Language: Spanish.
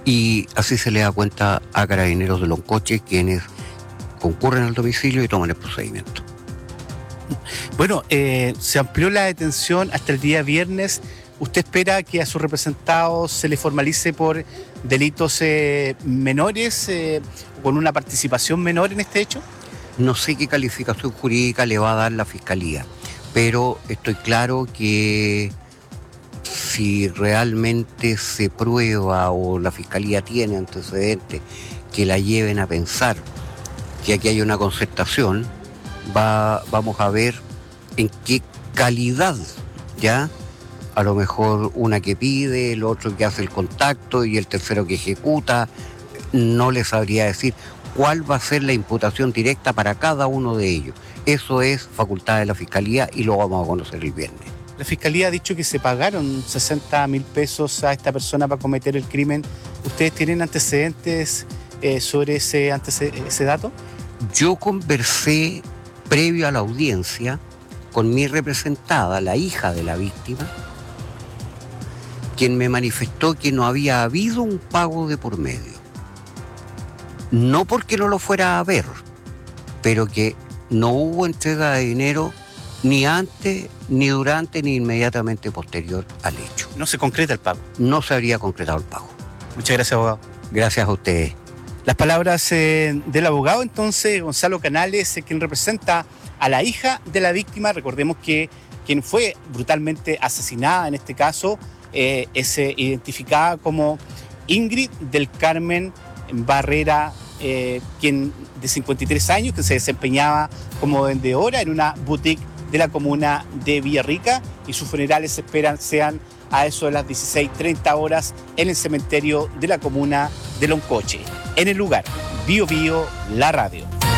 y así se le da cuenta a Carabineros de Loncoche, quienes concurren al domicilio y toman el procedimiento. Bueno, se amplió la detención hasta el día viernes. ¿Usted espera que a sus representados se le formalice por delitos menores, con una participación menor en este hecho? No sé qué calificación jurídica le va a dar la Fiscalía, pero estoy claro que si realmente se prueba o la Fiscalía tiene antecedentes que la lleven a pensar que aquí hay una concertación, vamos a ver en qué calidad, ¿ya? A lo mejor una que pide, el otro que hace el contacto y el tercero que ejecuta. No les sabría decir cuál va a ser la imputación directa para cada uno de ellos. Eso es facultad de la Fiscalía y lo vamos a conocer el viernes. La Fiscalía ha dicho que se pagaron 60.000 pesos a esta persona para cometer el crimen. ¿Ustedes tienen antecedentes sobre ese dato? Yo conversé previo a la audiencia con mi representada, la hija de la víctima, quien me manifestó que no había habido un pago de por medio. No porque no lo fuera a ver, pero que no hubo entrega de dinero ni antes, ni durante, ni inmediatamente posterior al hecho. No se concreta el pago. No se habría concretado el pago. Muchas gracias, abogado. Gracias a ustedes. Las palabras del abogado, entonces, Gonzalo Canales, quien representa a la hija de la víctima. Recordemos que quien fue brutalmente asesinada en este caso es identificada como Ingrid del Carmen Barrera, quien de 53 años, que se desempeñaba como vendedora en una boutique de la comuna de Villarrica, y sus funerales se esperan sean a eso de las 16:30 horas en el cementerio de la comuna de Loncoche. En el lugar, Bio Bio, la radio.